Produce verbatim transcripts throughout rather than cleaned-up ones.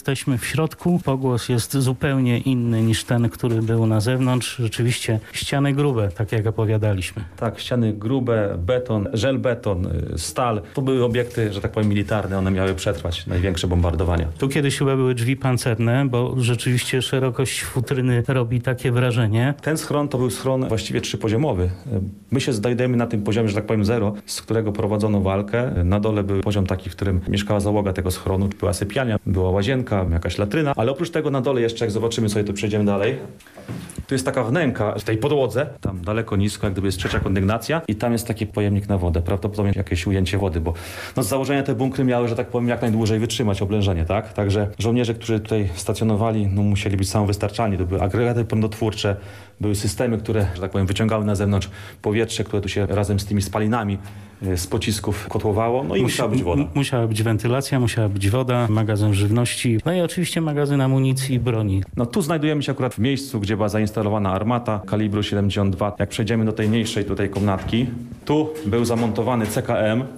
jesteśmy w środku. Pogłos jest zupełnie inny niż ten, który był na zewnątrz. Rzeczywiście ściany grube, tak jak opowiadaliśmy. Tak, ściany grube, beton, żelbeton, stal. To były obiekty, że tak powiem, militarne. One miały przetrwać największe bombardowania. Tu kiedyś chyba były drzwi pancerne, bo rzeczywiście szerokość futryny robi takie wrażenie. Ten schron to był schron właściwie trzypoziomowy. My się znajdujemy na tym poziomie, że tak powiem, zero, z którego prowadzono walkę. Na dole był poziom taki, w którym mieszkała załoga tego schronu. Była sypialnia, była łazienka, jakaś latryna, ale oprócz tego na dole jeszcze, jak zobaczymy sobie, to przejdziemy dalej. Tu jest taka wnęka w tej podłodze, tam daleko nisko, jak gdyby jest trzecia kondygnacja i tam jest taki pojemnik na wodę, prawdopodobnie jakieś ujęcie wody, bo no z założenia te bunkry miały, że tak powiem, jak najdłużej wytrzymać oblężenie, tak? Także żołnierze, którzy tutaj stacjonowali, no musieli być samowystarczalni. To były agregaty prądotwórcze, były systemy, które, że tak powiem, wyciągały na zewnątrz powietrze, które tu się razem z tymi spalinami z pocisków kotłowało, no i Musi, musiała być woda. Musiała być wentylacja, musiała być woda, magazyn żywności, no i oczywiście magazyn amunicji i broni. No tu znajdujemy się akurat w miejscu, gdzie była zainstalowana armata kalibru siedemdziesiąt dwa. Jak przejdziemy do tej mniejszej tutaj komnatki, tu był zamontowany C K M.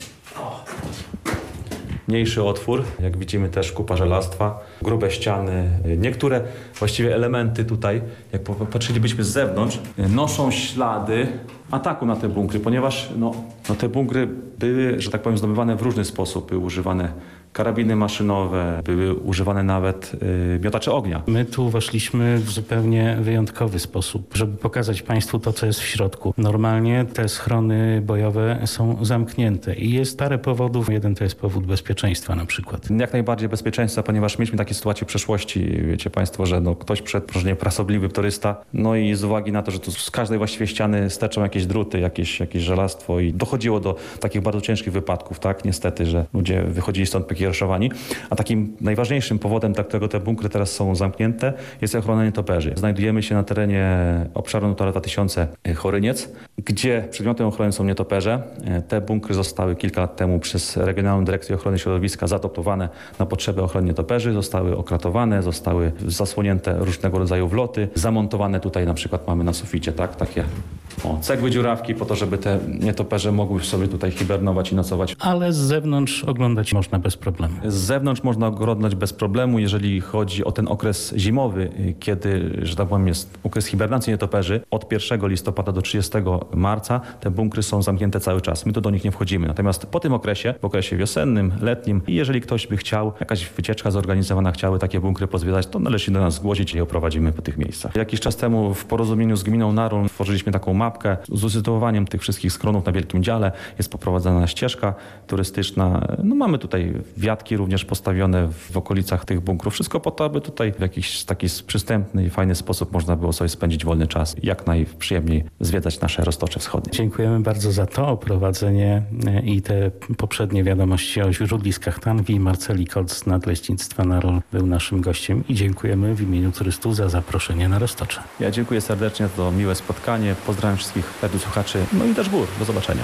Mniejszy otwór, jak widzimy też kupa żelastwa, grube ściany. Niektóre właściwie elementy tutaj, jak patrzylibyśmy z zewnątrz, noszą ślady ataku na te bunkry, ponieważ no, no te bunkry były, że tak powiem, zdobywane w różny sposób. Były używane karabiny maszynowe, były używane nawet yy, miotacze ognia. My tu weszliśmy w zupełnie wyjątkowy sposób, żeby pokazać Państwu to, co jest w środku. Normalnie te schrony bojowe są zamknięte i jest parę powodów. Jeden to jest powód bezpieczeństwa na przykład. Jak najbardziej bezpieczeństwa, ponieważ mieliśmy takie sytuacje w przeszłości. Wiecie Państwo, że no, ktoś przed prożnie prasobliwy torysta, no i z uwagi na to, że tu z każdej właściwie ściany sterczą jakieś druty, jakieś, jakieś żelastwo i dochodziło do takich bardzo ciężkich wypadków, tak? Niestety, że ludzie wychodzili stąd pokiereszowani. A takim najważniejszym powodem, dla którego te bunkry teraz są zamknięte, jest ochrona nietoperzy. Znajdujemy się na terenie obszaru Natura dwa tysiące Choryniec, gdzie przedmiotem ochrony są nietoperze. Te bunkry zostały kilka lat temu przez Regionalną Dyrekcję Ochrony Środowiska zaadoptowane na potrzeby ochrony nietoperzy, zostały okratowane, zostały zasłonięte różnego rodzaju wloty, zamontowane tutaj na przykład mamy na suficie, tak, takie o, cegły dziurawki po to, żeby te nietoperze mogły sobie tutaj hibernować i nocować. Ale z zewnątrz oglądać można bez problemu. Z zewnątrz można oglądać bez problemu, jeżeli chodzi o ten okres zimowy, kiedy, że tak powiem, jest okres hibernacji nietoperzy. Od pierwszego listopada do trzydziestego marca te bunkry są zamknięte cały czas. My tu do nich nie wchodzimy. Natomiast po tym okresie, w okresie wiosennym, letnim, i jeżeli ktoś by chciał, jakaś wycieczka zorganizowana, chciały takie bunkry pozwiedzać, to należy się do nas zgłosić i je oprowadzimy po tych miejscach. Jakiś czas temu w porozumieniu z gminą Narun stworzyliśmy taką mapkę z usytuowaniem tych wszystkich schronów na Wielkim Dziale. Jest poprowadzana ścieżka turystyczna. No mamy tutaj wiatki również postawione w okolicach tych bunkrów. Wszystko po to, aby tutaj w jakiś taki przystępny i fajny sposób można było sobie spędzić wolny czas. Jak najprzyjemniej zwiedzać nasze Roztocze Wschodnie. Dziękujemy bardzo za to oprowadzenie i te poprzednie wiadomości o źródliskach Tanwi. Marceli Kolc z Nadleśnictwa Narol był naszym gościem i dziękujemy w imieniu turystów za zaproszenie na Roztocze. Ja dziękuję serdecznie za to miłe spotkanie. Pozdrawiam wszystkich słuchaczy. No i też gór. Do zobaczenia.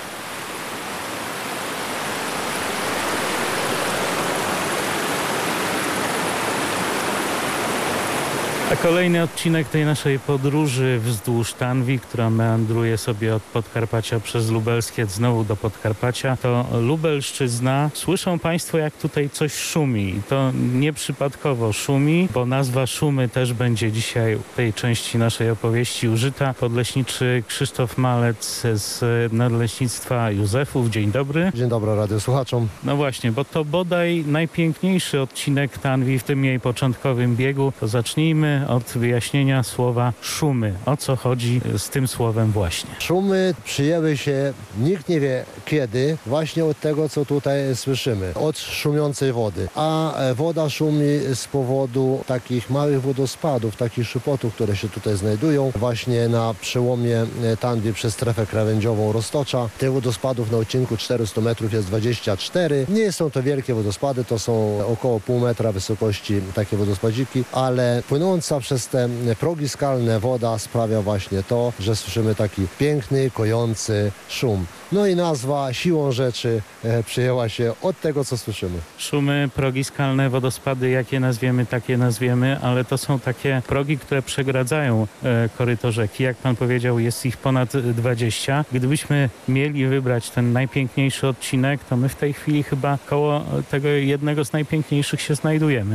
A kolejny odcinek tej naszej podróży wzdłuż Tanwi, która meandruje sobie od Podkarpacia przez Lubelskiec znowu do Podkarpacia, to Lubelszczyzna. Słyszą Państwo, jak tutaj coś szumi. I to nieprzypadkowo szumi, bo nazwa Szumy też będzie dzisiaj w tej części naszej opowieści użyta. Podleśniczy Krzysztof Malec z Nadleśnictwa Józefów. Dzień dobry. Dzień dobry radiosłuchaczom. No właśnie, bo to bodaj najpiękniejszy odcinek Tanwi w tym jej początkowym biegu. To zacznijmy od wyjaśnienia słowa szumy. O co chodzi z tym słowem właśnie? Szumy przyjęły się, nikt nie wie kiedy, właśnie od tego, co tutaj słyszymy. Od szumiącej wody. A woda szumi z powodu takich małych wodospadów, takich szypotów, które się tutaj znajdują. Właśnie na przełomie Tanwi przez strefę krawędziową Roztocza. Tych wodospadów na odcinku czterysta metrów jest dwadzieścia cztery. Nie są to wielkie wodospady, to są około pół metra wysokości takie wodospadziki, ale płynące przez te progi skalne woda sprawia właśnie to, że słyszymy taki piękny, kojący szum. No i nazwa siłą rzeczy e, przyjęła się od tego, co słyszymy. Szumy, progi skalne, wodospady, jakie nazwiemy, takie nazwiemy, ale to są takie progi, które przegradzają e, koryto rzeki. Jak pan powiedział, jest ich ponad dwadzieścia. Gdybyśmy mieli wybrać ten najpiękniejszy odcinek, to my w tej chwili chyba koło tego jednego z najpiękniejszych się znajdujemy.